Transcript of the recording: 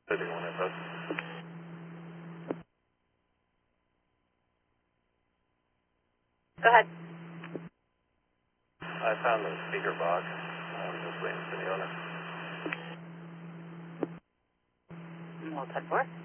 31 info. Go ahead. I found the speaker box. I'm just waiting for the owner. We'll 10-4.